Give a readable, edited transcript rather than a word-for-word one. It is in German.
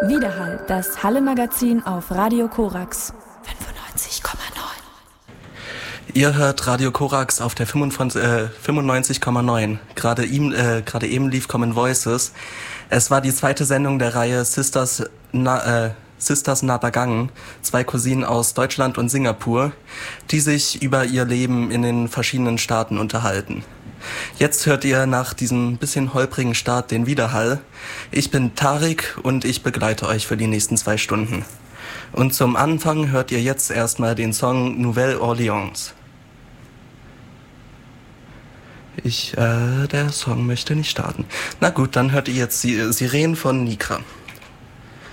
Widerhall, das Halle-Magazin auf Radio Korax 95,9. Ihr hört Radio Korax auf der 95,9. Gerade eben lief Common Voices. Es war die zweite Sendung der Reihe Sisters Nadagang, zwei Cousinen aus Deutschland und Singapur, die sich über ihr Leben in den verschiedenen Staaten unterhalten. Jetzt hört ihr nach diesem bisschen holprigen Start den Widerhall. Ich bin Tarik und ich begleite euch für die nächsten 2 Stunden. Und zum Anfang hört ihr jetzt erstmal den Song Nouvelle Orleans. Der Song möchte nicht starten. Na gut, dann hört ihr jetzt Sirenen von Nikra.